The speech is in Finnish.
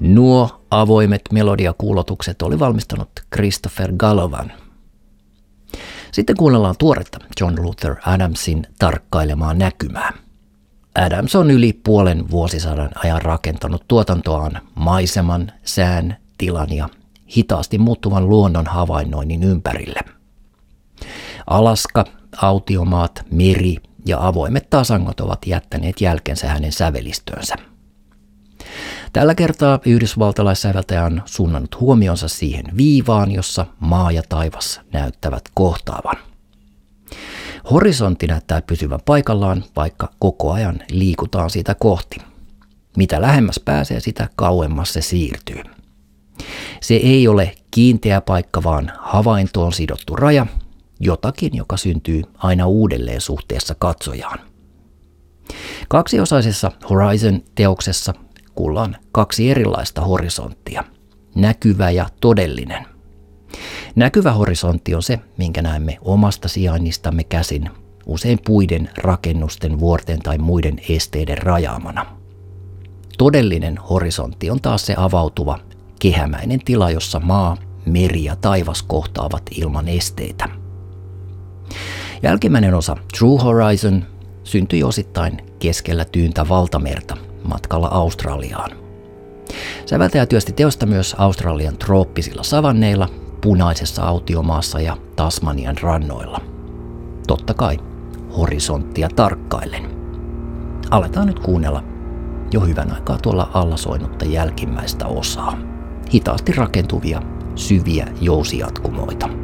Nuo avoimet melodiakuulotukset oli valmistanut Christopher Galovan. Sitten kuunnellaan tuoretta John Luther Adamsin tarkkailemaa näkymää. Adams on yli puolen vuosisadan ajan rakentanut tuotantoaan maiseman, sään, tilan ja hitaasti muuttuvan luonnon havainnoinnin ympärille. Alaska, autiomaat, meri ja avoimet tasangot ovat jättäneet jälkensä hänen sävelistöönsä. Tällä kertaa yhdysvaltalaissäveltäjä on suunnannut huomionsa siihen viivaan, jossa maa ja taivas näyttävät kohtaavan. Horisontti näyttää pysyvän paikallaan, vaikka koko ajan liikutaan sitä kohti. Mitä lähemmäs pääsee, sitä kauemmas se siirtyy. Se ei ole kiinteä paikka, vaan havaintoon sidottu raja, jotakin, joka syntyy aina uudelleen suhteessa katsojaan. Kaksiosaisessa Horizon-teoksessa kuullaan kaksi erilaista horisonttia, näkyvä ja todellinen. Näkyvä horisontti on se, minkä näemme omasta sijainnistamme käsin, usein puiden, rakennusten, vuorten tai muiden esteiden rajaamana. Todellinen horisontti on taas se avautuva, kehämäinen tila, jossa maa, meri ja taivas kohtaavat ilman esteitä. Jälkimmäinen osa, True Horizon, syntyi osittain keskellä tyyntä valtamerta matkalla Australiaan. Säveltäjä työsti teosta myös Australian trooppisilla savanneilla, punaisessa autiomaassa ja Tasmanian rannoilla. Totta kai horisonttia tarkkaillen. Aletaan nyt kuunnella jo hyvän aikaa tuolla alla soinutta jälkimmäistä osaa. Hitaasti rakentuvia, syviä jousijatkumoita.